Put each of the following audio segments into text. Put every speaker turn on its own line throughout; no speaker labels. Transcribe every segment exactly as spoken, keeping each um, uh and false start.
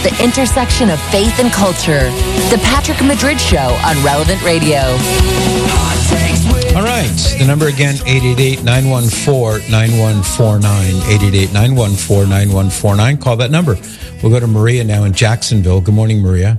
the intersection of faith and culture. The Patrick Madrid Show on Relevant Radio.
All right. The number again, eight eight eight, nine one four, nine one four nine, eight eight eight, nine one four, nine one four nine. Call that number. We'll go to Maria now in Jacksonville. Good morning, Maria.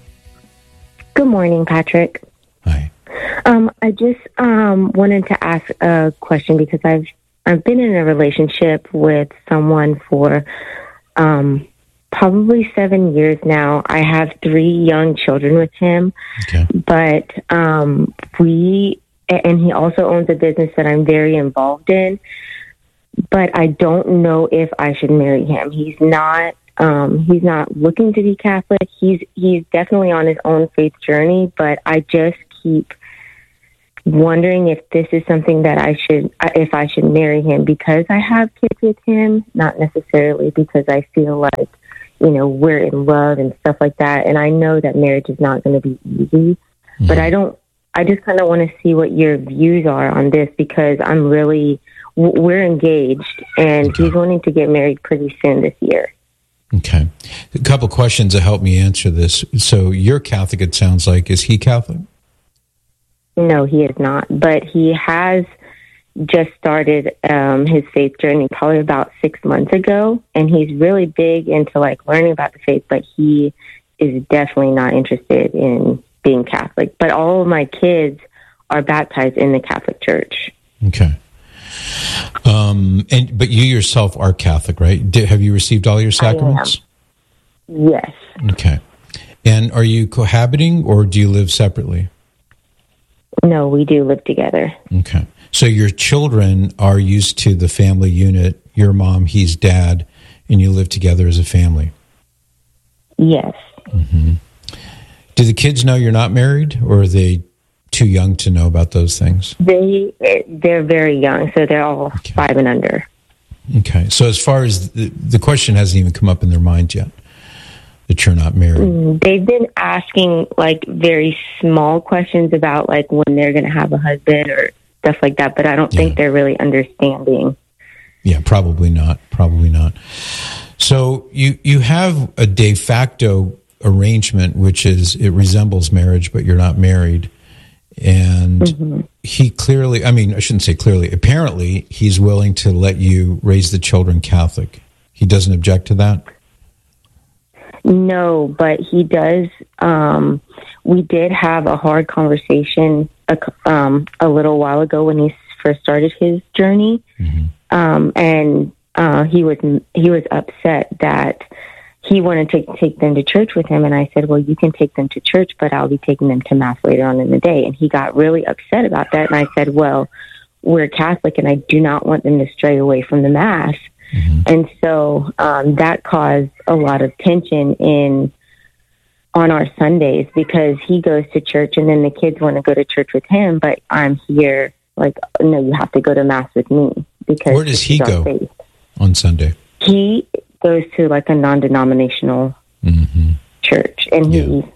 Good morning, Patrick.
Hi.
Um, I just um, wanted to ask a question because I've I've been in a relationship with someone for um, probably seven years now. I have three young children with him,
Okay.
but um, we and he also owns a business that I'm very involved in. But I don't know if I should marry him. He's not. Um, he's not looking to be Catholic. He's he's definitely on his own faith journey. But I just keep wondering if this is something that I should, if I should marry him because I have kids with him, not necessarily because I feel like, you know, we're in love and stuff like that. And I know that marriage is not going to be easy, mm-hmm. but I don't, I just kind of want to see what your views are on this because I'm really, we're engaged and okay. he's wanting to get married pretty soon this year.
Okay. A couple questions to help me answer this. So you're Catholic, it sounds like. Is he Catholic?
No, he is not, but he has just started um, his faith journey probably about six months ago, and he's really big into like learning about the faith, but he is definitely not interested in being Catholic. But all of my kids are baptized in the Catholic Church.
Okay. Um, and but you yourself are Catholic, right? Did, have you received all your sacraments?
I am. Yes.
Okay. And are you cohabiting, or do you live separately?
No, we do live together.
Okay. So your children are used to the family unit, your mom, he's dad, and you live together as a family?
Yes.
Mm-hmm. Do the kids know you're not married, or are they too young to know about those things?
They, they're very young, so they're all okay. five and under.
Okay. So as far as the, the question hasn't even come up in their mind yet, that you're not married.
They've been asking like very small questions about like when they're going to have a husband or stuff like that, but I don't yeah. think they're really understanding.
Yeah, probably not. Probably not. So you, you have a de facto arrangement, which is it resembles marriage, but you're not married. And mm-hmm. he clearly, I mean, I shouldn't say clearly, apparently he's willing to let you raise the children Catholic. He doesn't object to that?
No, but he does. Um, we did have a hard conversation a, um, a little while ago when he first started his journey, mm-hmm. um, and uh, he was he was upset that he wanted to take them to church with him. And I said, "Well, you can take them to church, but I'll be taking them to mass later on in the day." And he got really upset about that. And I said, "Well, we're Catholic, and I do not want them to stray away from the mass." Mm-hmm. And so um, that caused a lot of tension in on our Sundays because he goes to church and then the kids want to go to church with him, but I'm here like, no, you have to go to mass with me. Because
where does he go faith. on Sunday?
He goes to like a non-denominational mm-hmm. church, and
yeah.
he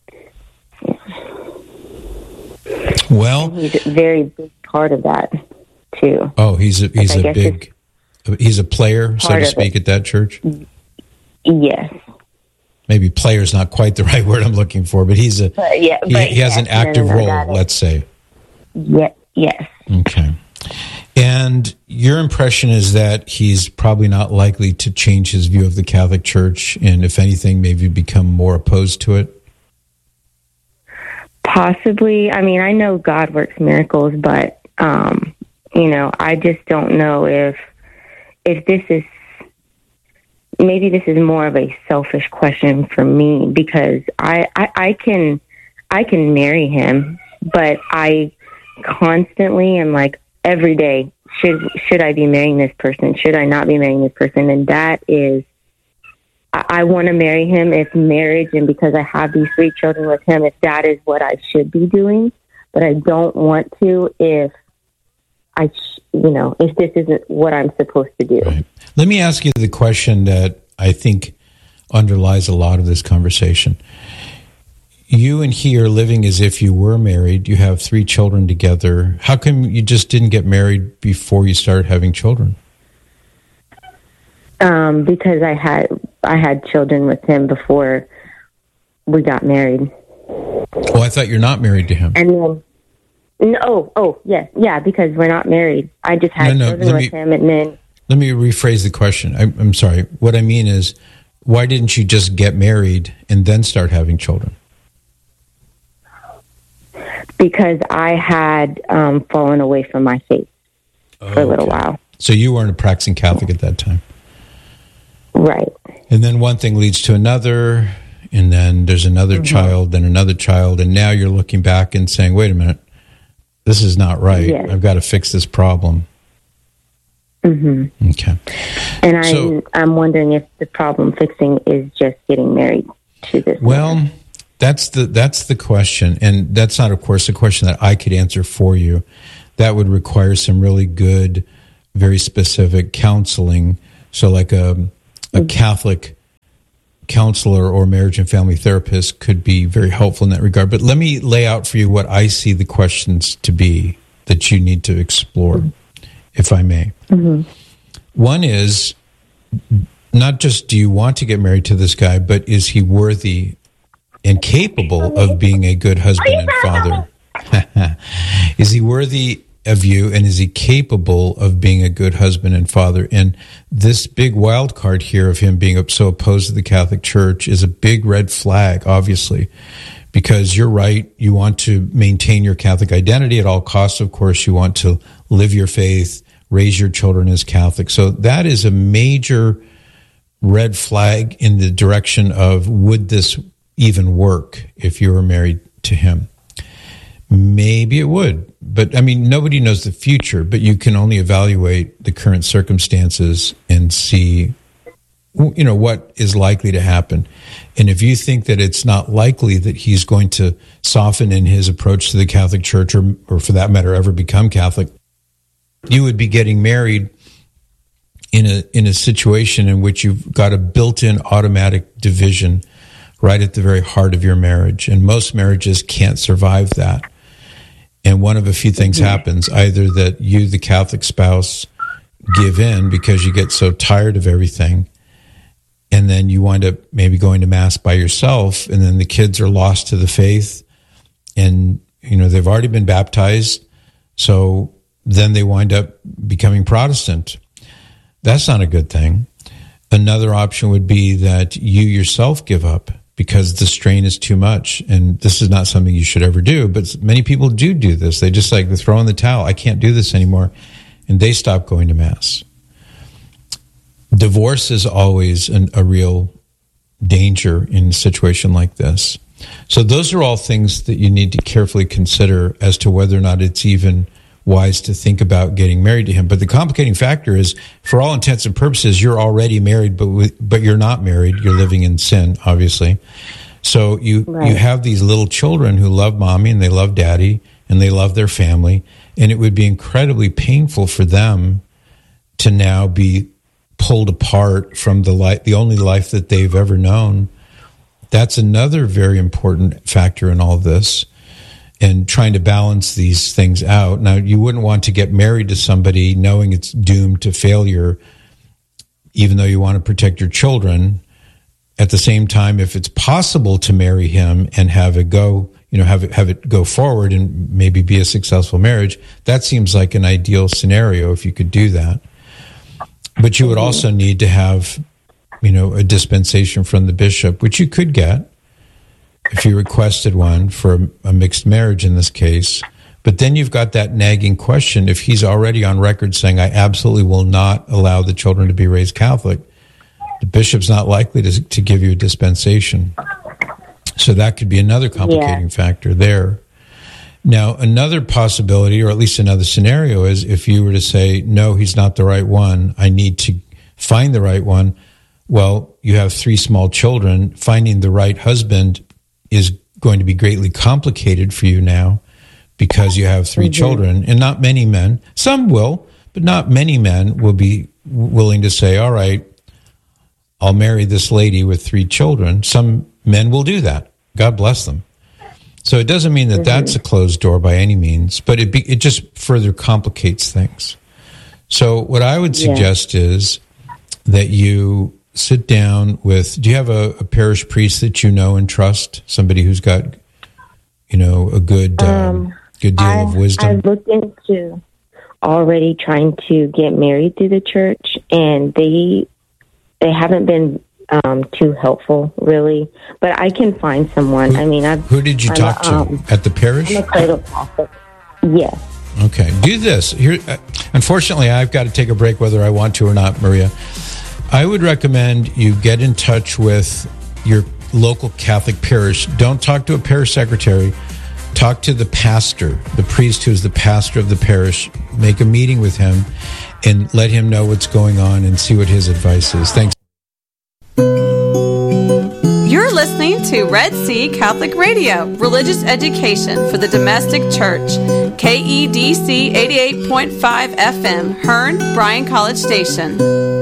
yeah. well,
and he's a very big part of that too.
Oh, he's a he's like, a big. He's a player, so to speak, at that church?
Yes.
Maybe player is not quite the right word I'm looking for, but he's a
but yeah,
he,
but
he has
yes,
an active
no, no, no,
role, let's say.
Yeah, yes.
Okay. And your impression is that he's probably not likely to change his view of the Catholic Church, and if anything, maybe become more opposed to it?
Possibly. I mean, I know God works miracles, but, um, you know, I just don't know if if this is, maybe this is more of a selfish question for me because I, I, I can, I can marry him, but I constantly am like every day, should, should I be marrying this person? Should I not be marrying this person? And that is, I, I want to marry him if marriage and because I have these three children with him, if that is what I should be doing, but I don't want to if I, you know, if this isn't what I'm supposed to do.
Right. Let me ask you the question that I think underlies a lot of this conversation. You and he are living as if you were married. You have three children together. How come you just didn't get married before you started having children?
Um, because I had, I had children with him before we got married.
Oh, I thought you're not married to him.
And then, no, oh, yes, yeah, because we're not married. I just had
no, no,
children with
me,
him, and then...
Let me rephrase the question. I, I'm sorry. What I mean is, why didn't you just get married and then start having children?
Because I had um, fallen away from my faith oh, for a little
okay.
while.
So you weren't a practicing Catholic at that time?
Right.
And then one thing leads to another, and then there's another mm-hmm. child, then another child, and now you're looking back and saying, wait a minute, this is not right. Yes. I've got to fix this problem.
Mm-hmm.
Okay.
And I'm,
so,
I'm wondering if the problem fixing is just getting married to this
Well,
man.
that's the that's the question, and that's not, of course, a question that I could answer for you. That would require some really good, very specific counseling. So like a, a mm-hmm. Catholic counselor or marriage and family therapist could be very helpful in that regard. But let me lay out for you what I see the questions to be that you need to explore, mm-hmm. if I may. Mm-hmm. One is not just do you want to get married to this guy, but is he worthy and capable of being a good husband and father? Is he worthy of you, and is he capable of being a good husband and father? And this big wild card here of him being so opposed to the Catholic Church is a big red flag, obviously, because you're right. You want to maintain your Catholic identity at all costs. Of course, you want to live your faith, raise your children as Catholic. So that is a major red flag in the direction of, would this even work if you were married to him? Maybe it would, but I mean, nobody knows the future, but you can only evaluate the current circumstances and see, you know, what is likely to happen. And if you think that it's not likely that he's going to soften in his approach to the Catholic Church, or, or for that matter, ever become Catholic, you would be getting married in a in a situation in which you've got a built-in automatic division right at the very heart of your marriage. And most marriages can't survive that. And one of a few things happens, either that you, the Catholic spouse, give in because you get so tired of everything, and then you wind up maybe going to Mass by yourself, and then the kids are lost to the faith, and you know they've already been baptized, so then they wind up becoming Protestant. That's not a good thing. Another option would be that you yourself give up because the strain is too much. And this is not something you should ever do, but many people do do this. They just like, they throw in the towel. I can't do this anymore. And they stop going to Mass. Divorce is always an, a real danger in a situation like this. So those are all things that you need to carefully consider as to whether or not it's even wise to think about getting married to him. But the complicating factor is, for all intents and purposes, you're already married, but with, but you're not married. You're living in sin, obviously. So you right. you have these little children who love mommy and they love daddy and they love their family, and it would be incredibly painful for them to now be pulled apart from the life, the only life that they've ever known. That's another very important factor in all of this. And trying to balance these things out. Now, you wouldn't want to get married to somebody knowing it's doomed to failure, even though you want to protect your children. At the same time, if it's possible to marry him and have it go, you know, have it, have it go forward and maybe be a successful marriage, that seems like an ideal scenario if you could do that. But you would also need to have, you know, a dispensation from the bishop, which you could get if you requested one for a mixed marriage in this case. But then you've got that nagging question. If he's already on record saying, I absolutely will not allow the children to be raised Catholic, the bishop's not likely to, to give you a dispensation. So that could be another complicating yeah. factor there. Now, another possibility, or at least another scenario, is if you were to say, no, he's not the right one, I need to find the right one. Well, you have three small children. Finding the right husband is going to be greatly complicated for you now because you have three mm-hmm. children, and not many men. Some will, but not many men will be willing to say, all right, I'll marry this lady with three children. Some men will do that. God bless them. So it doesn't mean that mm-hmm. that's a closed door by any means, but it be, it just further complicates things. So what I would suggest yeah. is that you sit down with, do you have a, a parish priest that you know and trust? Somebody who's got, you know, a good, um, um, good deal
I've,
of wisdom?
I've looked into already trying to get married through the church, and they they haven't been um, too helpful, really. But I can find someone.
Who,
I mean, I've,
who did you
I'm
talk
a,
to
um,
at the parish?
I'm a cradle prophet. Yes.
Okay. Do this. Here, uh, unfortunately, I've got to take a break whether I want to or not, Maria. I would recommend you get in touch with your local Catholic parish. Don't talk to a parish secretary. Talk to the pastor, the priest who's the pastor of the parish. Make a meeting with him and let him know what's going on and see what his advice is. Thanks.
You're listening to Red Sea Catholic Radio, religious education for the domestic church. K E D C eighty-eight point five F M, Hearn, Bryan College Station.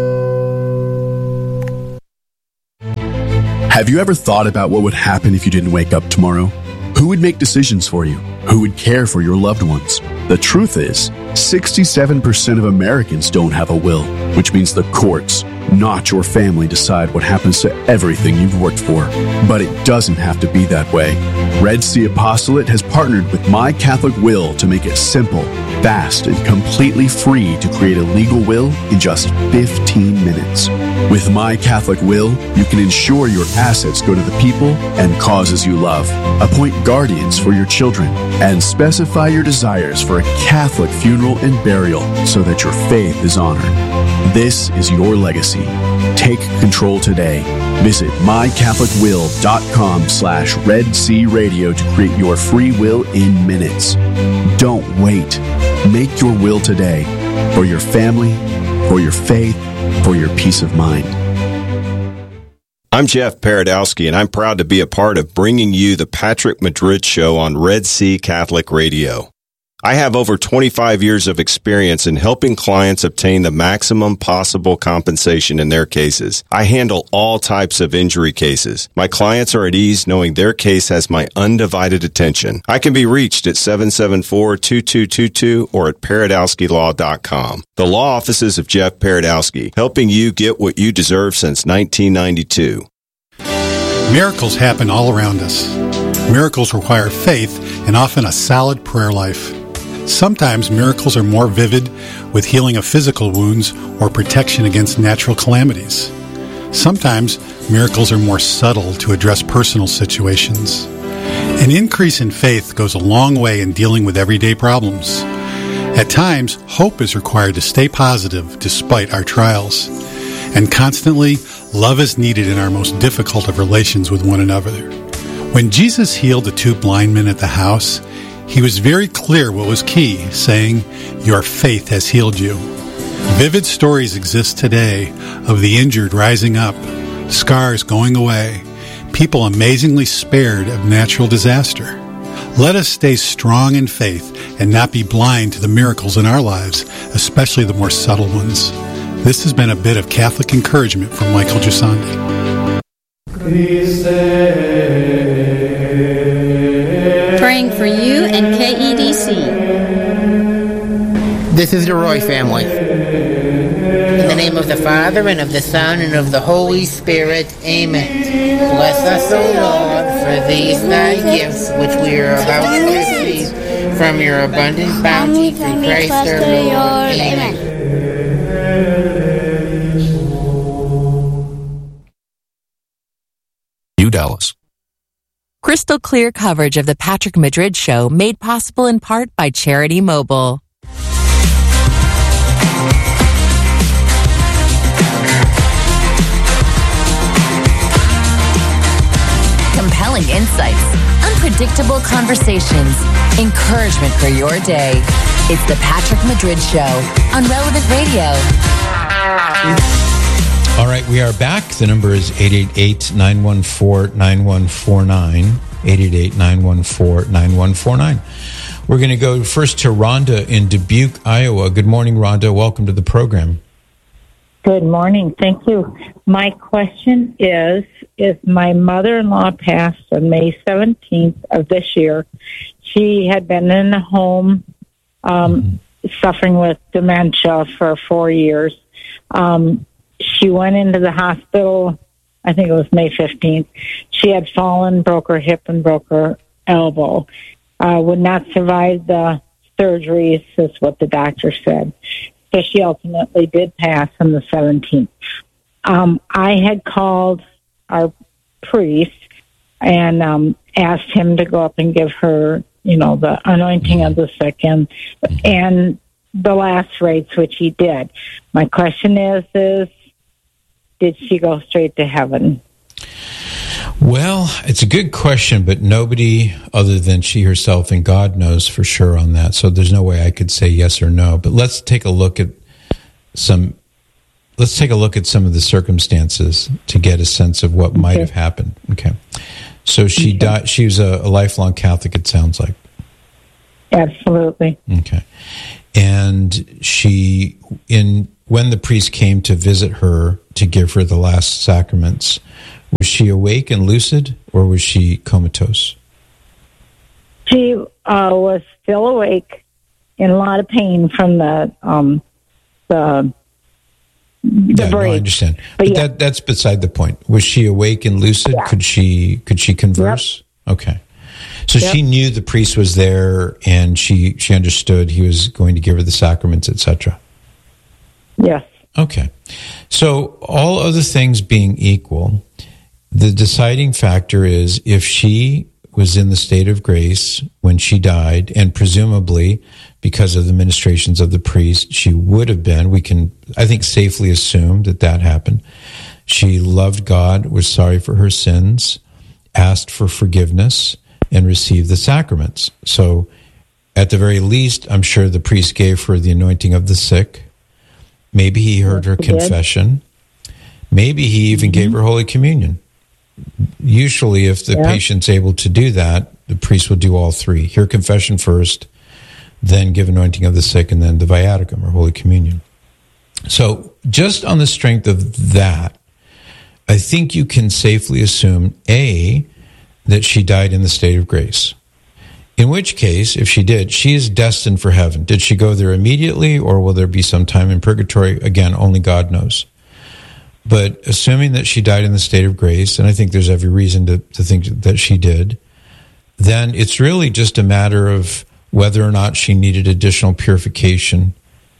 Have you ever thought about what would happen if you didn't wake up tomorrow? Who would make decisions for you? Who would care for your loved ones? The truth is, sixty-seven percent of Americans don't have a will, which means the courts, not your family, decide what happens to everything you've worked for. But it doesn't have to be that way. Red Sea Apostolate has partnered with My Catholic Will to make it simple, fast, and completely free to create a legal will in just fifteen minutes. With My Catholic Will, you can ensure your assets go to the people and causes you love, appoint guardians for your children, and specify your desires for a Catholic funeral and burial so that your faith is honored. This is your legacy. Take control today. Visit mycatholicwill.com slash Red Sea Radio to create your free will in minutes. Don't wait. Make your will today for your family, for your faith, for your peace of mind.
I'm Jeff Paradowski, and I'm proud to be a part of bringing you the Patrick Madrid Show on Red Sea Catholic Radio. I have over twenty-five years of experience in helping clients obtain the maximum possible compensation in their cases. I handle all types of injury cases. My clients are at ease knowing their case has my undivided attention. I can be reached at seven seven four, two two two two or at paradowski law dot com. The law offices of Jeff Paradowski, helping you get what you deserve since nineteen ninety-two.
Miracles happen all around us. Miracles require faith and often a solid prayer life. Sometimes miracles are more vivid, with healing of physical wounds or protection against natural calamities. Sometimes miracles are more subtle to address personal situations. An increase in faith goes a long way in dealing with everyday problems. At times, hope is required to stay positive despite our trials. And constantly, love is needed in our most difficult of relations with one another. When Jesus healed the two blind men at the house, he was very clear what was key, saying, "Your faith has healed you." Vivid stories exist today of the injured rising up, scars going away, people amazingly spared of natural disaster. Let us stay strong in faith and not be blind to the miracles in our lives, especially the more subtle ones. This has been a bit of Catholic encouragement from Michael Giussandi.
Praying for you and K E D C.
This is the Roy family. In the name of the Father, and of the Son, and of the Holy Spirit, amen. Bless us, O Lord, for these thy gifts, which we are about to receive from your abundant bounty through Christ our Lord. Amen.
New Dallas.
Crystal clear coverage of the Patrick Madrid Show made possible in part by Charity Mobile. Compelling insights, unpredictable conversations, encouragement for your day. It's the Patrick Madrid Show on Relevant Radio.
All right, we are back. The number is eight eight eight, nine one four, nine one four nine, eight eight eight, nine one four, nine one four nine. We're going to go first to Rhonda in Dubuque, Iowa. Good morning, Rhonda. Welcome to the program.
Good morning. Thank you. My question is, if my mother-in-law passed on May seventeenth of this year, she had been in a home um, mm-hmm. suffering with dementia for four years. Um she went into the hospital, I think it was May fifteenth. She had fallen, broke her hip, and broke her elbow. Uh, would not survive the surgeries, is what the doctor said. So she ultimately did pass on the seventeenth. Um, I had called our priest and um, asked him to go up and give her, you know, the anointing of the sick and, and the last rites, which he did. My question is, is, did she go straight to heaven?
Well, it's a good question, but nobody other than she herself and God knows for sure on that. So there's no way I could say yes or no. But let's take a look at some. Let's take a look at some of the circumstances to get a sense of what okay. might have happened. Okay, so she okay. died. She was a, a lifelong Catholic. It sounds like.
Absolutely.
Okay, and she in when the priest came to visit her to give her the last sacraments. Was she awake and lucid, or was she comatose?
She uh, was still awake, in a lot of pain from the um, the the
yeah,
break.
No, I understand, but, but yeah. that that's beside the point. Was she awake and lucid?
Yeah.
Could she could she converse? Yep. Okay, so yep. she knew the priest was there, and she she understood he was going to give her the sacraments, et cetera.
Yes.
Okay, so all other things being equal. The deciding factor is if she was in the state of grace when she died, and presumably because of the ministrations of the priest, she would have been, we can, I think, safely assume that that happened. She loved God, was sorry for her sins, asked for forgiveness, and received the sacraments. So at the very least, I'm sure the priest gave her the anointing of the sick. Maybe he heard her confession. Maybe he even mm-hmm. gave her Holy Communion. Usually, if the yeah. patient's able to do that, the priest will do all three. Hear confession first, then give anointing of the sick, and then the viaticum or Holy Communion. So just on the strength of that, I think you can safely assume, A, that she died in the state of grace. In which case, if she did, she is destined for heaven. Did she go there immediately, or will there be some time in purgatory? Again, only God knows. But assuming that she died in the state of grace, and I think there's every reason to, to think that she did, then it's really just a matter of whether or not she needed additional purification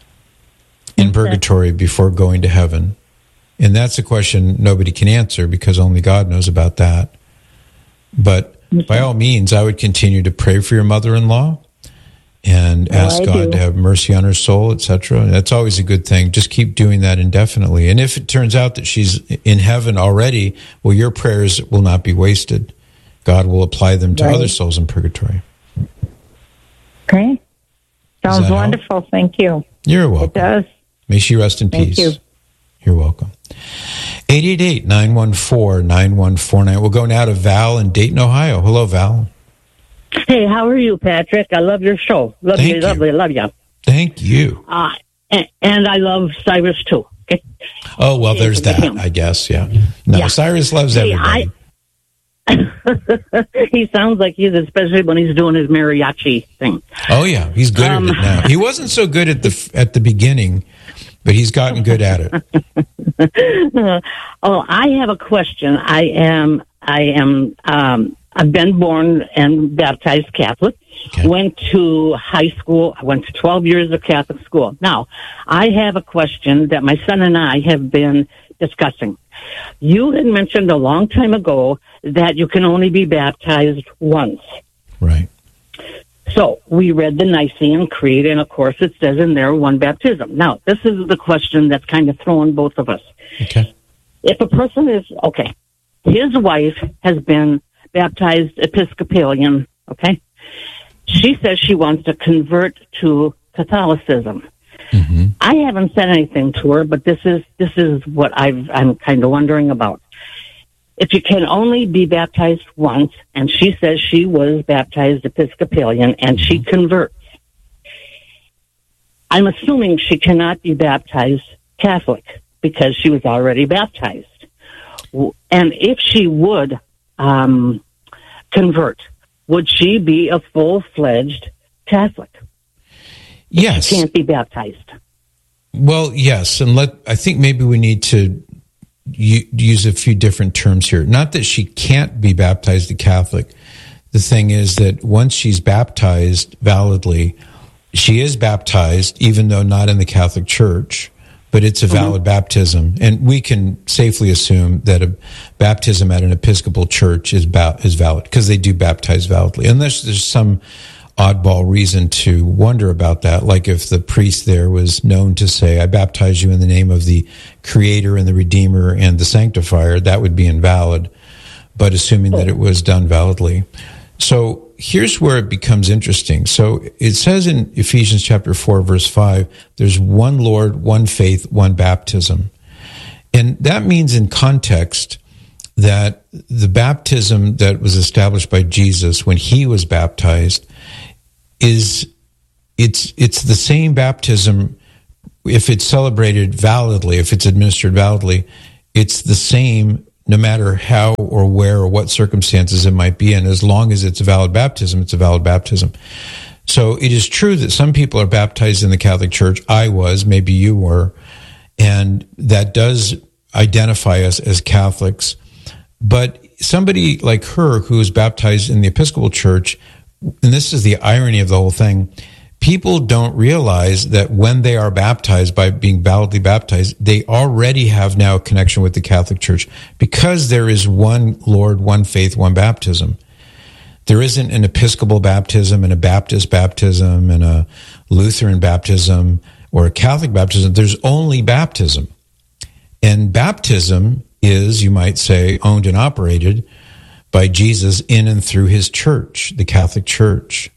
in purgatory before going to heaven. And that's a question nobody can answer because only God knows about that. But by all means, I would continue to pray for your mother-in-law and well, ask I God do. to have mercy on her soul, et cetera. That's always a good thing. Just keep doing that indefinitely. And if it turns out that she's in heaven already, well, your prayers will not be wasted. God will apply them to right. other souls in purgatory.
Okay. Sounds wonderful. Help? Thank you.
You're welcome.
It does.
May she rest in
Thank
peace.
You.
You're welcome. eight eight eight, nine one four, nine one four nine. We'll go now to Val in Dayton, Ohio. Hello, Val.
Hey, how are you, Patrick? I love your show. Lovely,
Thank you.
lovely, love you.
Thank you.
Uh, and, and I love Cyrus, too. Okay?
Oh, well, there's that, him. I guess, yeah. No, yeah. Cyrus loves hey, everybody.
I, he sounds like he's, especially when he's doing his mariachi thing.
Oh, yeah, he's good um, at it now. He wasn't so good at the at the beginning, but he's gotten good at it.
uh, oh, I have a question. I am, I am, um, I've been born and baptized Catholic. Okay. Went to high school. I went to twelve years of Catholic school. Now, I have a question that my son and I have been discussing. You had mentioned a long time ago that you can only be baptized once.
Right.
So we read the Nicene Creed, and of course it says in there one baptism. Now, this is the question that's kind of throwing both of us.
Okay.
If a person is, okay, his wife has been baptized Episcopalian, okay? She says she wants to convert to Catholicism. Mm-hmm. I haven't said anything to her, but this is this is what I've, I'm kind of wondering about. If you can only be baptized once, and she says she was baptized Episcopalian, and she converts, I'm assuming she cannot be baptized Catholic because she was already baptized. And if she would um, convert, would she be a full-fledged Catholic?
Yes.
She can't be baptized.
Well, yes, and let I think maybe we need to u- use a few different terms here. Not that she can't be baptized a Catholic. The thing is that once she's baptized validly, she is baptized, even though not in the Catholic Church, but it's a valid mm-hmm. baptism. And we can safely assume that a baptism at an Episcopal church is ba- is valid, because they do baptize validly. Unless there's some oddball reason to wonder about that, like if the priest there was known to say, I baptize you in the name of the Creator and the Redeemer and the Sanctifier, that would be invalid, but assuming that it was done validly. So here's where it becomes interesting. So it says in Ephesians chapter four, verse five, there's one Lord, one faith, one baptism. And that means in context that the baptism that was established by Jesus when he was baptized is it's it's the same baptism if it's celebrated validly, if it's administered validly, it's the same no matter how or where or what circumstances it might be in. As long as it's a valid baptism, it's a valid baptism. So it is true that some people are baptized in the Catholic Church. I was, maybe you were, and that does identify us as Catholics. But somebody like her who is baptized in the Episcopal Church, and this is the irony of the whole thing, people don't realize that when they are baptized, by being validly baptized, they already have now a connection with the Catholic Church, because there is one Lord, one faith, one baptism. There isn't an Episcopal baptism and a Baptist baptism and a Lutheran baptism or a Catholic baptism. There's only baptism. And baptism is, you might say, owned and operated by Jesus in and through his church, the Catholic Church.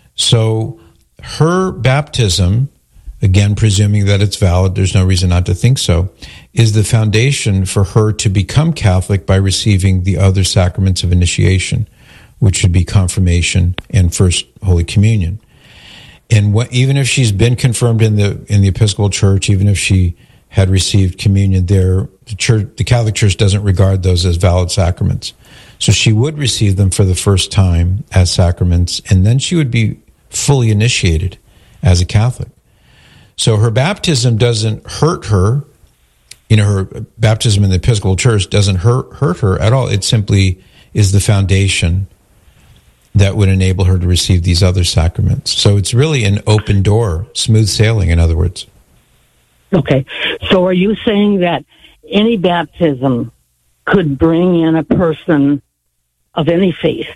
So her baptism, again, presuming that it's valid, there's no reason not to think so, is the foundation for her to become Catholic by receiving the other sacraments of initiation, which would be confirmation and First Holy Communion. And what, even if she's been confirmed in the in the Episcopal Church, even if she had received communion there, the church, the Catholic Church doesn't regard those as valid sacraments. So she would receive them for the first time as sacraments, and then she would be fully initiated as a Catholic. So her baptism doesn't hurt her. You know, her baptism in the Episcopal Church doesn't hurt, hurt her at all. It simply is the foundation that would enable her to receive these other sacraments. So it's really an open door, smooth sailing, in other words.
Okay. So are you saying that any baptism could bring in a person of any faith?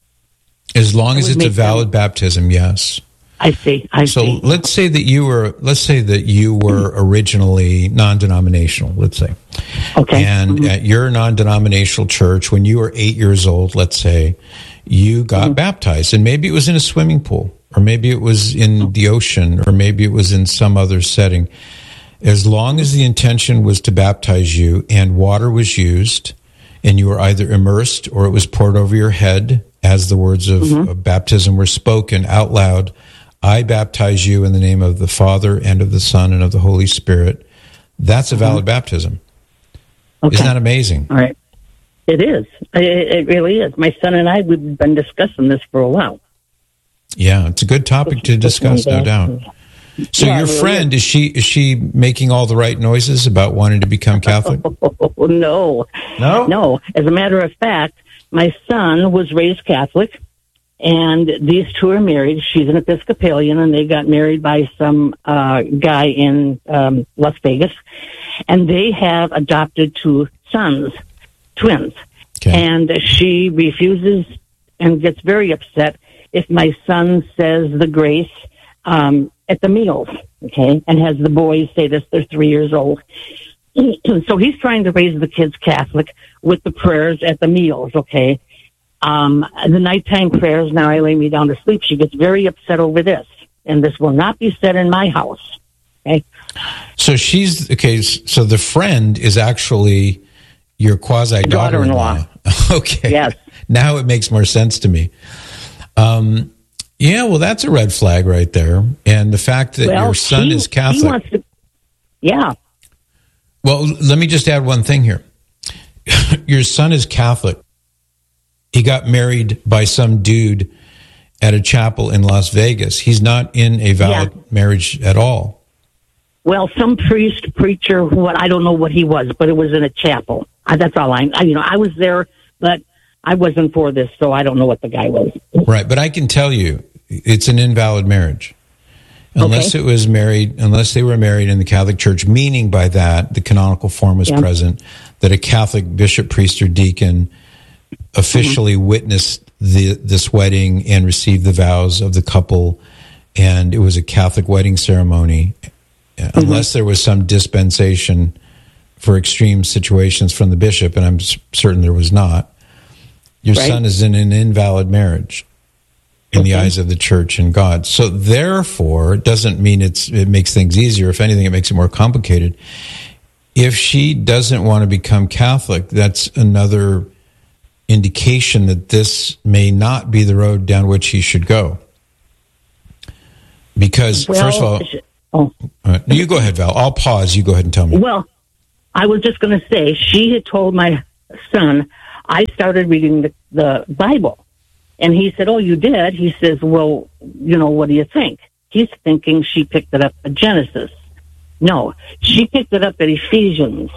As long as it's a valid baptism, yes.
I see. I
so
see.
So let's say that you were, let's say that you were originally non-denominational, let's say.
Okay.
And mm-hmm. at your non-denominational church, when you were eight years old, let's say, you got mm-hmm. baptized. And maybe it was in a swimming pool, or maybe it was in the ocean, or maybe it was in some other setting. As long as the intention was to baptize you and water was used, and you were either immersed or it was poured over your head as the words of, mm-hmm. of baptism were spoken out loud, I baptize you in the name of the Father and of the Son and of the Holy Spirit. That's a valid mm-hmm. baptism. Okay. Isn't that amazing?
All right. It is. It, it really is. My son and I, we've been discussing this for a while.
Yeah, it's a good topic to discuss, no doubt. So yeah, your friend, is she is she making all the right noises about wanting to become Catholic?
Oh, no.
No?
No. As a matter of fact, my son was raised Catholic, and these two are married. She's an Episcopalian, and they got married by some uh, guy in um, Las Vegas. And they have adopted two sons, twins. Okay. And she refuses and gets very upset if my son says the grace um, at the meals, okay, and has the boys say this. They're three years old. So he's trying to raise the kids Catholic with the prayers at the meals, okay. Um, the nighttime prayers, now I lay me down to sleep. She gets very upset over this, and this will not be said in my house, okay.
So she's, okay, so the friend is actually your quasi-daughter-in-law. Okay.
Yes.
Now it makes more sense to me. Um, yeah, well, that's a red flag right there. And the fact that
well,
your son
he,
is Catholic.
He wants to, yeah.
Well, let me just add one thing here. Your son is Catholic. He got married by some dude at a chapel in Las Vegas. He's not in a valid yeah. marriage at all.
Well, some priest, preacher, what I don't know what he was, but it was in a chapel. I, that's all I, I, you know, I was there, but I wasn't for this, so I don't know what the guy was.
Right, but I can tell you, it's an invalid marriage. Unless okay. it was married, unless they were married in the Catholic Church, meaning by that, the canonical form was yeah. present, that a Catholic bishop, priest, or deacon officially mm-hmm. witnessed the, this wedding and received the vows of the couple, and it was a Catholic wedding ceremony. Mm-hmm. Unless there was some dispensation for extreme situations from the bishop, and I'm certain there was not, your right. son is in an invalid marriage in okay. the eyes of the church and God. So therefore, it doesn't mean it's it makes things easier. If anything, it makes it more complicated. If she doesn't want to become Catholic, that's another indication that this may not be the road down which he should go. Because, well, first of all... Oh. Uh, you go ahead, Val. I'll pause. You go ahead and tell me.
Well, I was just going to say, she had told my son, I started reading the, the Bible. And he said, oh, you did? He says, well, you know, what do you think? He's thinking she picked it up at Genesis. No, she picked it up at Ephesians.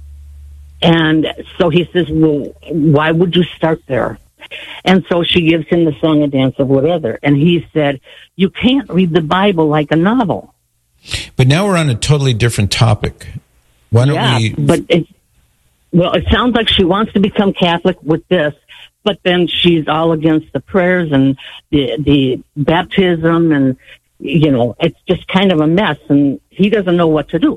And so he says, well, why would you start there? And so she gives him the song and dance of whatever. And he said, you can't read the Bible like a novel.
But now we're on a totally different topic. Why don't
yeah,
we...
But it, well, it sounds like she wants to become Catholic with this, but then she's all against the prayers and the the baptism, and, you know, it's just kind of a mess, and he doesn't know what to do.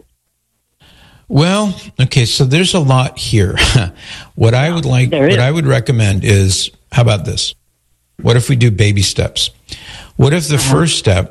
Well, okay, so there's a lot here. What I would like, what I would recommend is, how about this? What if we do baby steps? What if the uh-huh. first step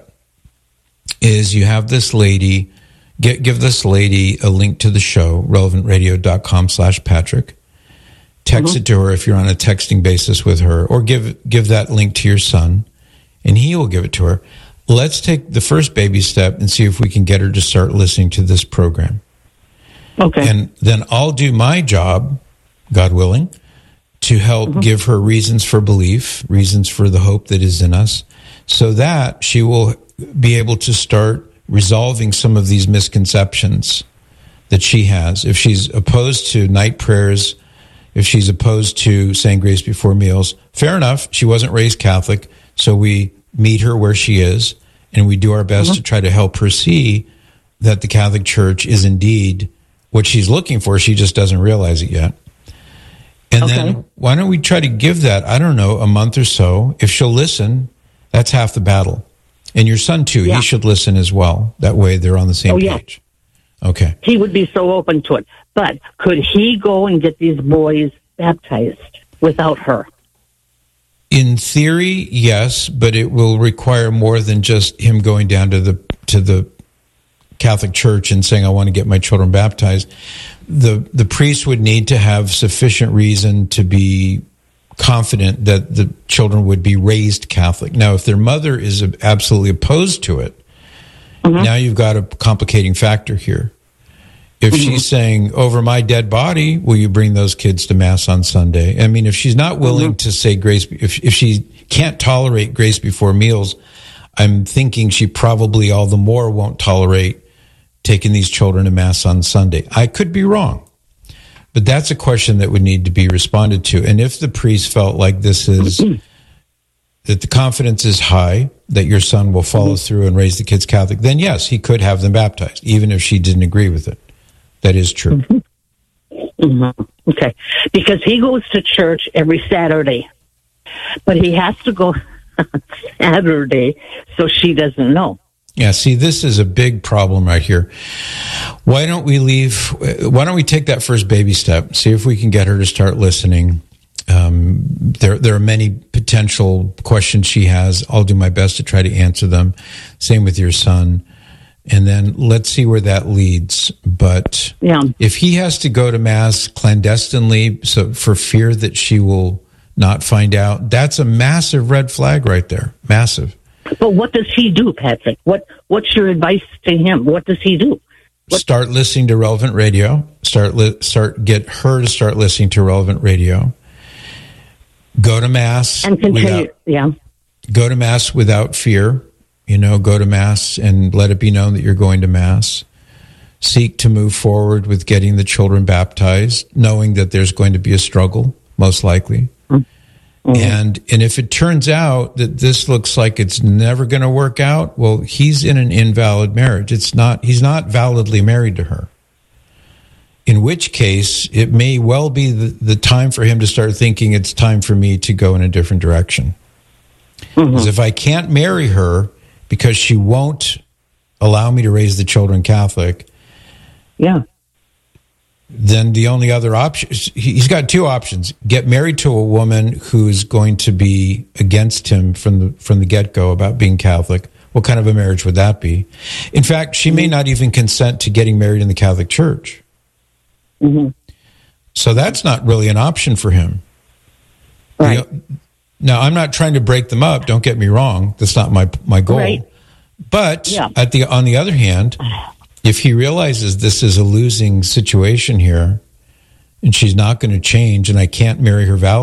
is you have this lady, get, give this lady a link to the show, relevant radio dot com slash Patrick. Text mm-hmm. it to her if you're on a texting basis with her, or give give that link to your son, and he will give it to her. Let's take the first baby step and see if we can get her to start listening to this program.
Okay.
And then I'll do my job, God willing, to help mm-hmm. give her reasons for belief, reasons for the hope that is in us, so that she will be able to start resolving some of these misconceptions that she has. If she's opposed to night prayers, if she's opposed to saying grace before meals, fair enough. She wasn't raised Catholic, so we meet her where she is, and we do our best mm-hmm. to try to help her see that the Catholic Church is indeed what she's looking for. She just doesn't realize it yet. And okay. then why don't we try to give that, I don't know, a month or so. If she'll listen, that's half the battle. And your son, too, yeah. he should listen as well. That way they're on the same
oh, yeah.
page. Okay.
He would be so open to it. But could he go and get these boys baptized without her?
In theory, yes, but it will require more than just him going down to the to the Catholic Church and saying, I want to get my children baptized. The the priest would need to have sufficient reason to be confident that the children would be raised Catholic. Now, if their mother is absolutely opposed to it, mm-hmm. now you've got a complicating factor here. If mm-hmm. she's saying, over my dead body, will you bring those kids to Mass on Sunday? I mean, if she's not willing mm-hmm. to say grace, if, if she can't tolerate grace before meals, I'm thinking she probably all the more won't tolerate taking these children to Mass on Sunday. I could be wrong, but that's a question that would need to be responded to. And if the priest felt like this is, that the confidence is high that your son will follow mm-hmm. through and raise the kids Catholic, then yes, he could have them baptized, even if she didn't agree with it. That is true.
Mm-hmm. Mm-hmm. Okay. Because he goes to church every Saturday, but he has to go Saturday, so she doesn't know.
Yeah, see, this is a big problem right here. Why don't we leave, why don't we take that first baby step, see if we can get her to start listening. Um, there, there are many potential questions she has. I'll do my best to try to answer them. Same with your son. And then let's see where that leads. But
yeah.
if he has to go to Mass clandestinely, so for fear that she will not find out, that's a massive red flag right there. Massive.
But what does he do, Patrick? What What's your advice to him? What does he do? What?
Start listening to Relevant Radio. Start li- start get her to start listening to Relevant Radio. Go to Mass
and continue.
Without,
yeah.
Go to Mass without fear. You know, go to Mass and let it be known that you're going to Mass. seek to move forward with getting the children baptized, knowing that there's going to be a struggle, most likely. Mm-hmm. And and if it turns out that this looks like it's never going to work out, well, he's in an invalid marriage. It's not, he's not validly married to her. In which case, it may well be the, the time for him to start thinking it's time for me to go in a different direction. Mm-hmm. Because if I can't marry her because she won't allow me to raise the children Catholic,
yeah,
then the only other option, he's got two options: get married to a woman who's going to be against him from the from the get-go about being Catholic. What kind of a marriage would that be? In fact, she may not even consent to getting married in the Catholic Church.
Mm-hmm.
So that's not really an option for him.
Right.
You know, now, I'm not trying to break them up. Don't get me wrong. That's not my my goal.
Right.
But
yeah.
at the on the other hand, if he realizes this is a losing situation here, and she's not going to change, and I can't marry her validly,